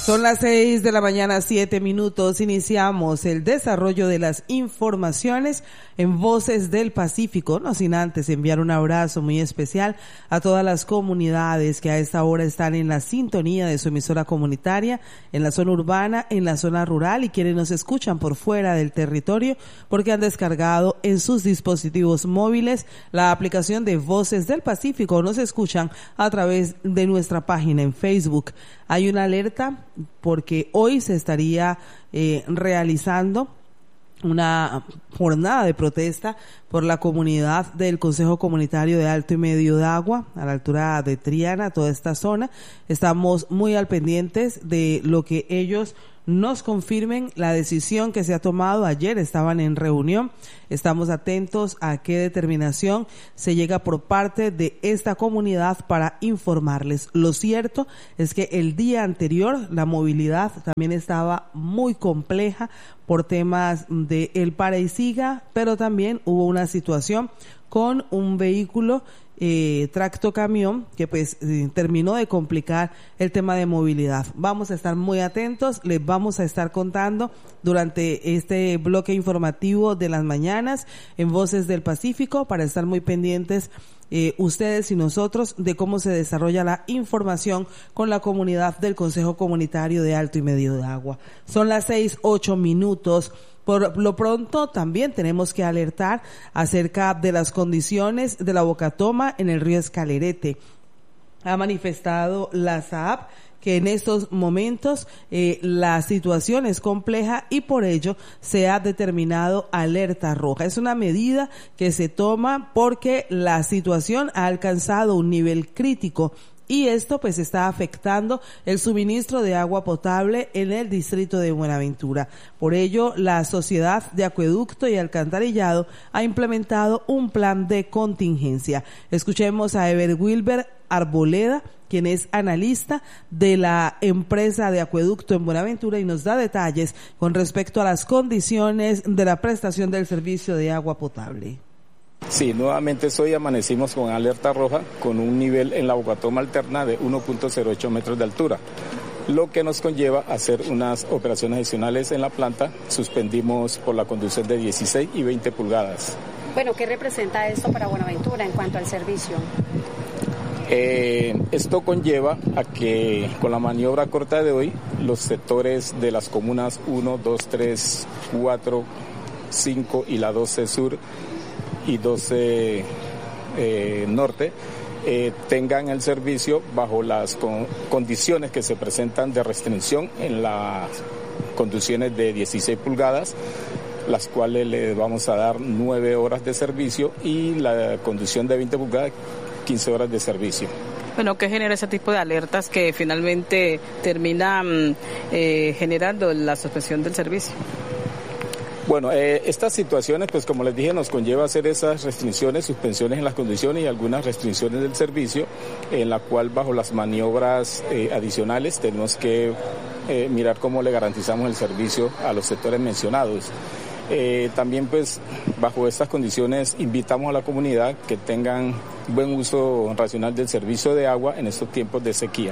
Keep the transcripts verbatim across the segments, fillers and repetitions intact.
Son las seis de la mañana, siete minutos. Iniciamos el desarrollo de las informaciones en Voces del Pacífico, no sin antes enviar un abrazo muy especial a todas las comunidades que a esta hora están en la sintonía de su emisora comunitaria, en la zona urbana, en la zona rural, y quienes nos escuchan por fuera del territorio porque han descargado en sus dispositivos móviles la aplicación de Voces del Pacífico o nos escuchan a través de nuestra página en Facebook. Hay una alerta porque hoy se estaría eh, realizando una jornada de protesta por la comunidad del Consejo Comunitario de Alto y Medio Dagua, a la altura de Triana, toda esta zona. Estamos muy al pendientes de lo que ellos nos confirmen, la decisión que se ha tomado. Ayer estaban en reunión, estamos atentos a qué determinación se llega por parte de esta comunidad para informarles. Lo cierto es que el día anterior la movilidad también estaba muy compleja por temas de el para y siga, pero también hubo una situación con un vehículo Eh, tractocamión que pues eh, terminó de complicar el tema de movilidad. Vamos a estar muy atentos, les vamos a estar contando durante este bloque informativo de las mañanas en Voces del Pacífico para estar muy pendientes eh, ustedes y nosotros de cómo se desarrolla la información con la comunidad del Consejo Comunitario de Alto y Medio Dagua. Son las seis, ocho minutos. Por lo pronto también tenemos que alertar acerca de las condiciones de la bocatoma en el río Escalerete. Ha manifestado la S A A P que en estos momentos eh, la situación es compleja y por ello se ha determinado alerta roja. Es una medida que se toma porque la situación ha alcanzado un nivel crítico y esto pues está afectando el suministro de agua potable en el distrito de Buenaventura. Por ello, la Sociedad de Acueducto y Alcantarillado ha implementado un plan de contingencia. Escuchemos a Ever Wilber Arboleda, quien es analista de la empresa de acueducto en Buenaventura y nos da detalles con respecto a las condiciones de la prestación del servicio de agua potable. Sí, nuevamente hoy amanecimos con alerta roja con un nivel en la bocatoma alterna de uno punto cero ocho metros de altura, lo que nos conlleva a hacer unas operaciones adicionales en la planta. Suspendimos por la conducción de dieciséis y veinte pulgadas. Bueno, ¿qué representa esto para Buenaventura en cuanto al servicio? Eh, esto conlleva a que con la maniobra corta de hoy, los sectores de las comunas uno, dos, tres, cuatro, cinco y la doce Sur y doce eh, Norte eh, tengan el servicio bajo las con, condiciones que se presentan de restricción en las conducciones de dieciséis pulgadas, las cuales le vamos a dar nueve horas de servicio, y la conducción de veinte pulgadas, quince horas de servicio. Bueno, ¿qué genera ese tipo de alertas que finalmente terminan eh, generando la suspensión del servicio? Bueno, eh, estas situaciones, pues como les dije, nos conlleva hacer esas restricciones, suspensiones en las condiciones y algunas restricciones del servicio, en la cual bajo las maniobras eh, adicionales tenemos que eh, mirar cómo le garantizamos el servicio a los sectores mencionados. Eh, también pues bajo estas condiciones invitamos a la comunidad que tengan buen uso racional del servicio de agua en estos tiempos de sequía.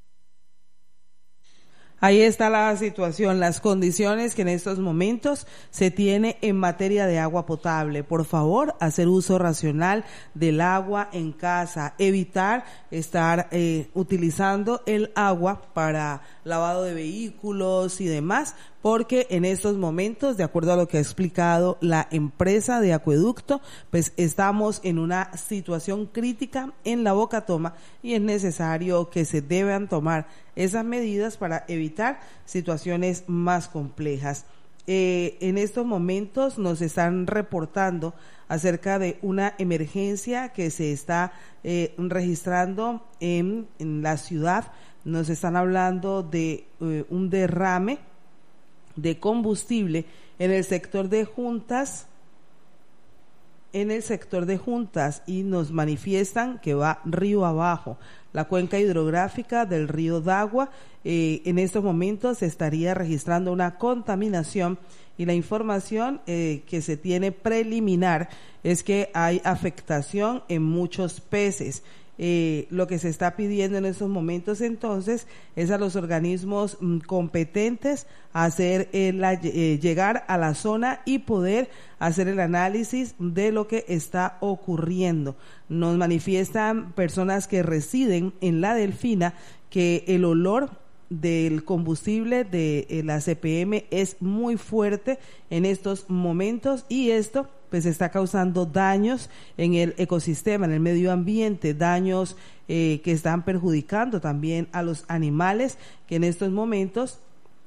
Ahí está la situación, las condiciones que en estos momentos se tiene en materia de agua potable. Por favor, hacer uso racional del agua en casa, evitar estar eh, utilizando el agua para lavado de vehículos y demás, porque en estos momentos, de acuerdo a lo que ha explicado la empresa de acueducto, pues estamos en una situación crítica en la bocatoma y es necesario que se deban tomar esas medidas para evitar situaciones más complejas. Eh, en estos momentos nos están reportando acerca de una emergencia que se está eh, registrando en, en la ciudad. Nos están hablando de eh, un derrame de combustible en el sector de Juntas, en el sector de Juntas y nos manifiestan que va río abajo. La cuenca hidrográfica del río Dagua, eh, en estos momentos se estaría registrando una contaminación y la información eh, que se tiene preliminar es que hay afectación en muchos peces. Eh, lo que se está pidiendo en estos momentos entonces es a los organismos mm, competentes hacer eh, la, eh, llegar a la zona y poder hacer el análisis de lo que está ocurriendo. Nos manifiestan personas que residen en la Delfina que el olor del combustible de eh, la C P M es muy fuerte en estos momentos y esto pues está causando daños en el ecosistema, en el medio ambiente, daños eh, que están perjudicando también a los animales que en estos momentos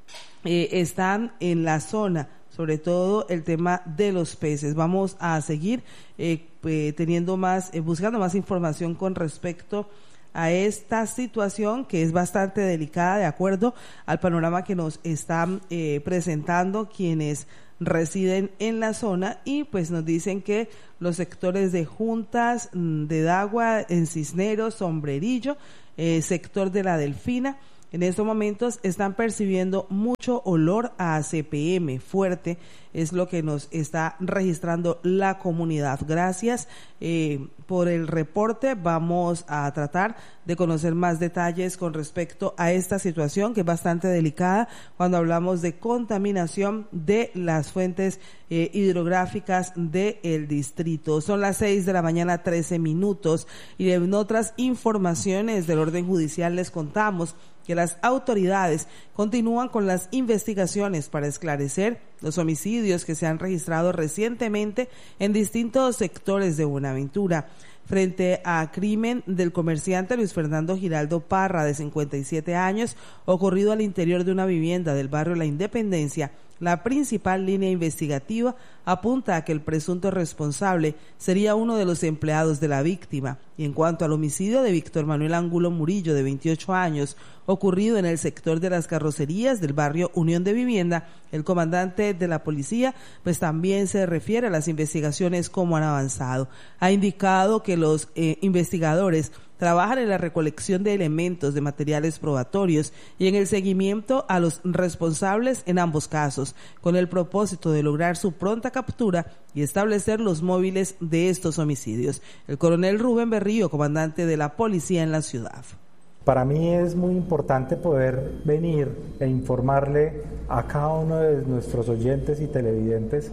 eh, están en la zona, sobre todo el tema de los peces. Vamos a seguir eh, eh, teniendo más, eh, buscando más información con respecto a esta situación que es bastante delicada de acuerdo al panorama que nos están eh, presentando quienes residen en la zona y pues nos dicen que los sectores de Juntas, de Dagua, en Cisneros, Sombrerillo, eh, sector de la Delfina, en estos momentos están percibiendo mucho olor a C P M fuerte, es lo que nos está registrando la comunidad. Gracias eh, por el reporte. Vamos a tratar de conocer más detalles con respecto a esta situación que es bastante delicada cuando hablamos de contaminación de las fuentes eh, hidrográficas del distrito. Son las seis de la mañana, trece minutos, y en otras informaciones del orden judicial les contamos que las autoridades continúan con las investigaciones para esclarecer los homicidios que se han registrado recientemente en distintos sectores de Buenaventura. Frente a crimen del comerciante Luis Fernando Giraldo Parra, de cincuenta y siete años, ocurrido al interior de una vivienda del barrio La Independencia, la principal línea investigativa apunta a que el presunto responsable sería uno de los empleados de la víctima. Y en cuanto al homicidio de Víctor Manuel Angulo Murillo, de veintiocho años, ocurrido en el sector de las carrocerías del barrio Unión de Vivienda, el comandante de la policía pues también se refiere a las investigaciones cómo han avanzado. Ha indicado que los eh, investigadores trabajan en la recolección de elementos de materiales probatorios y en el seguimiento a los responsables en ambos casos, con el propósito de lograr su pronta captura y establecer los móviles de estos homicidios. El coronel Rubén Berrío, comandante de la policía en la ciudad. Para mí es muy importante poder venir e informarle a cada uno de nuestros oyentes y televidentes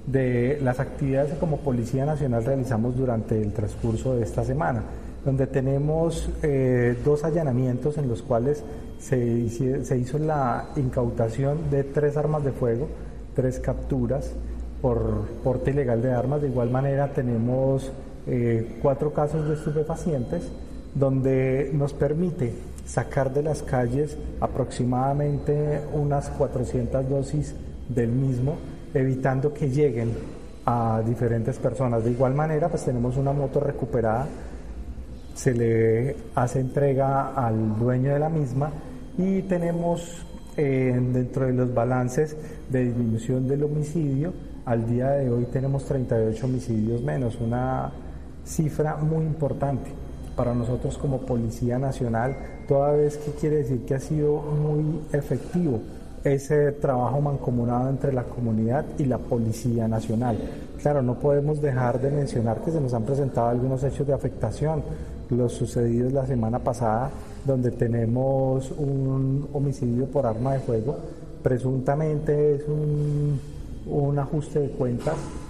de las actividades que como Policía Nacional realizamos durante el transcurso de esta semana, donde tenemos eh, dos allanamientos en los cuales se hizo, se hizo la incautación de tres armas de fuego, tres capturas por porte ilegal de armas. De igual manera tenemos eh, cuatro casos de estupefacientes, donde nos permite sacar de las calles aproximadamente unas cuatrocientas dosis del mismo, evitando que lleguen a diferentes personas. De igual manera, pues tenemos una moto recuperada, se le hace entrega al dueño de la misma y tenemos eh, dentro de los balances de disminución del homicidio, al día de hoy tenemos treinta y ocho homicidios menos, una cifra muy importante para nosotros como Policía Nacional, toda vez que quiere decir que ha sido muy efectivo ese trabajo mancomunado entre la comunidad y la Policía Nacional. Claro, no podemos dejar de mencionar que se nos han presentado algunos hechos de afectación, los sucedidos la semana pasada, donde tenemos un homicidio por arma de fuego, presuntamente es un, un ajuste de cuentas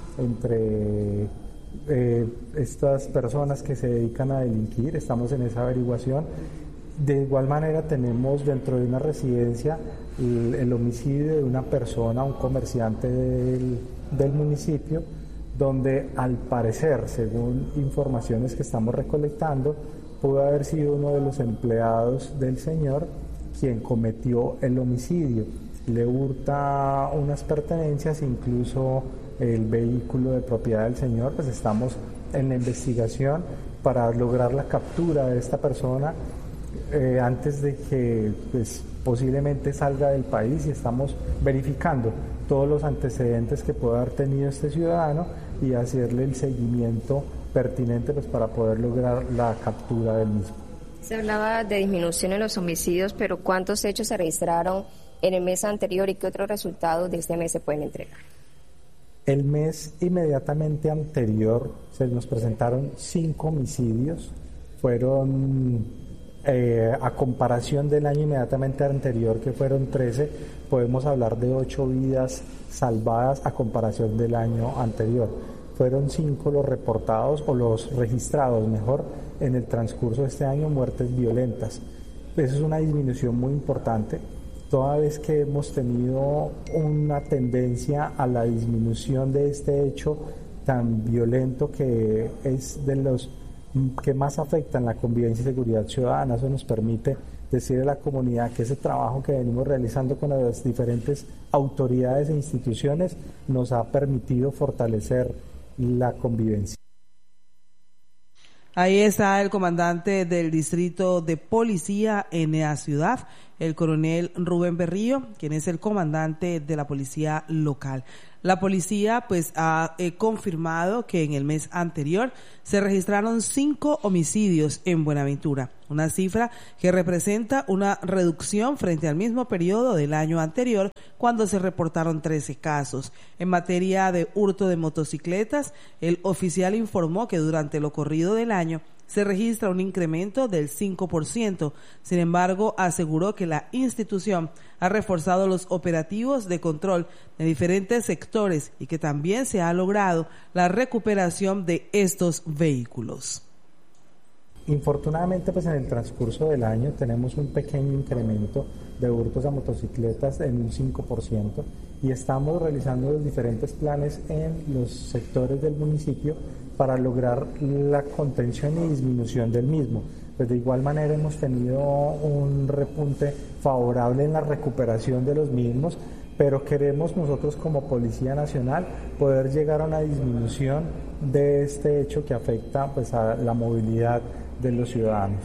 entre eh, estas personas que se dedican a delinquir, estamos en esa averiguación. De igual manera tenemos dentro de una residencia el, el homicidio de una persona, un comerciante del, del municipio, donde al parecer, según informaciones que estamos recolectando, pudo haber sido uno de los empleados del señor quien cometió el homicidio. Le hurta unas pertenencias, incluso el vehículo de propiedad del señor. Pues estamos en la investigación para lograr la captura de esta persona eh, antes de que pues, posiblemente salga del país, y estamos verificando todos los antecedentes que pueda haber tenido este ciudadano y hacerle el seguimiento pertinente pues, para poder lograr la captura del mismo. Se hablaba de disminución en los homicidios, pero ¿cuántos hechos se registraron en el mes anterior y qué otros resultados de este mes se pueden entregar? El mes inmediatamente anterior se nos presentaron cinco homicidios, fueron, eh, a comparación del año inmediatamente anterior, que fueron trece, podemos hablar de ocho vidas salvadas a comparación del año anterior. Fueron cinco los reportados o los registrados, mejor, en el transcurso de este año, muertes violentas. Eso es una disminución muy importante, toda vez que hemos tenido una tendencia a la disminución de este hecho tan violento que es de los que más afectan la convivencia y seguridad ciudadana. Eso nos permite decirle a la comunidad que ese trabajo que venimos realizando con las diferentes autoridades e instituciones nos ha permitido fortalecer la convivencia. Ahí está el comandante del distrito de policía en la ciudad, el coronel Rubén Berrío, quien es el comandante de la policía local. La policía pues ha eh, confirmado que en el mes anterior se registraron cinco homicidios en Buenaventura, una cifra que representa una reducción frente al mismo periodo del año anterior, cuando se reportaron trece casos. En materia de hurto de motocicletas, el oficial informó que durante lo corrido del año se registra un incremento del cinco por ciento. Sin embargo, aseguró que la institución ha reforzado los operativos de control de diferentes sectores y que también se ha logrado la recuperación de estos vehículos. Infortunadamente, pues en el transcurso del año tenemos un pequeño incremento de hurtos a motocicletas en un cinco por ciento y estamos realizando los diferentes planes en los sectores del municipio para lograr la contención y disminución del mismo. Pues de igual manera hemos tenido un repunte favorable en la recuperación de los mismos, pero queremos nosotros como Policía Nacional poder llegar a una disminución de este hecho que afecta pues a la movilidad de los ciudadanos.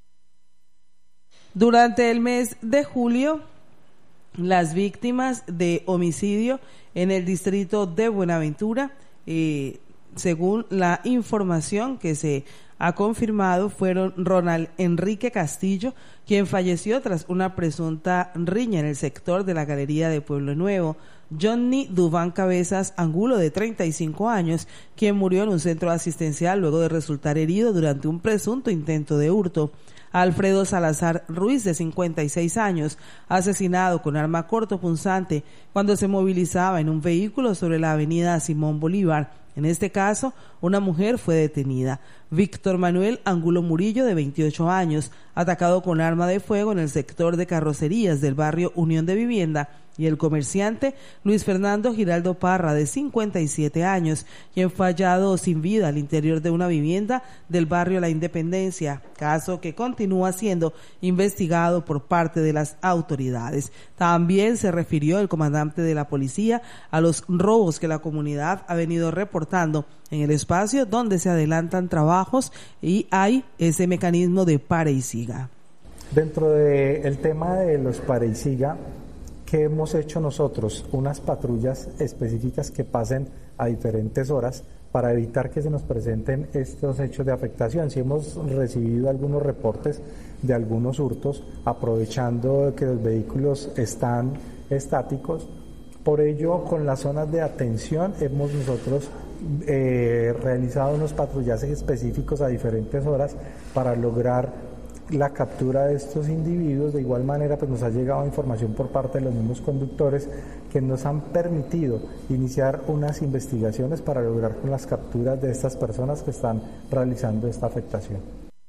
Durante el mes de julio, las víctimas de homicidio en el distrito de Buenaventura, eh, según la información que se ha confirmado, fueron Ronald Enrique Castillo, quien falleció tras una presunta riña en el sector de la Galería de Pueblo Nuevo; Johnny Duván Cabezas Angulo, de treinta y cinco años, quien murió en un centro asistencial luego de resultar herido durante un presunto intento de hurto; Alfredo Salazar Ruiz, de cincuenta y seis años, asesinado con arma cortopunzante cuando se movilizaba en un vehículo sobre la avenida Simón Bolívar. En este caso, una mujer fue detenida. Víctor Manuel Angulo Murillo, de veintiocho años, atacado con arma de fuego en el sector de carrocerías del barrio Unión de Vivienda; y el comerciante Luis Fernando Giraldo Parra, de cincuenta y siete años, quien fue hallado sin vida al interior de una vivienda del barrio La Independencia, caso que continúa siendo investigado por parte de las autoridades. También se refirió el comandante de la policía a los robos que la comunidad ha venido reportando en el espacio donde se adelantan trabajos y hay ese mecanismo de pare y siga. Dentro del tema de los pare y siga, ¿qué hemos hecho nosotros? Unas patrullas específicas que pasen a diferentes horas para evitar que se nos presenten estos hechos de afectación. Si hemos recibido algunos reportes de algunos hurtos, aprovechando que los vehículos están estáticos. Por ello, con las zonas de atención hemos nosotros eh, realizado unos patrullajes específicos a diferentes horas para lograr la captura de estos individuos. De igual manera, pues nos ha llegado información por parte de los mismos conductores que nos han permitido iniciar unas investigaciones para lograr con las capturas de estas personas que están realizando esta afectación.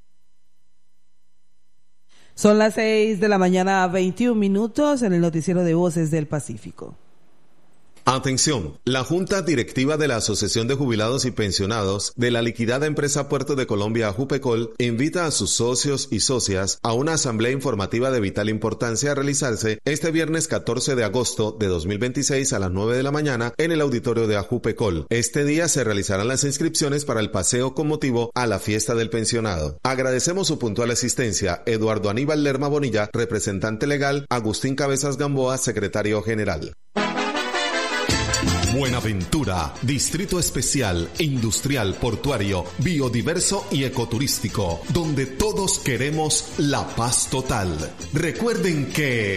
Son las seis de la mañana, veintiún minutos, en el noticiero de Voces del Pacífico. Atención, la Junta Directiva de la Asociación de Jubilados y Pensionados de la liquidada empresa Puertos de Colombia, Ajupecol, invita a sus socios y socias a una asamblea informativa de vital importancia a realizarse este viernes catorce de agosto de dos mil veintiséis a las nueve de la mañana en el auditorio de Ajupecol. Este día se realizarán las inscripciones para el paseo con motivo a la fiesta del pensionado. Agradecemos su puntual asistencia. Eduardo Aníbal Lerma Bonilla, representante legal; Agustín Cabezas Gamboa, secretario general. Buenaventura, distrito especial, industrial, portuario, biodiverso y ecoturístico, donde todos queremos la paz total. Recuerden que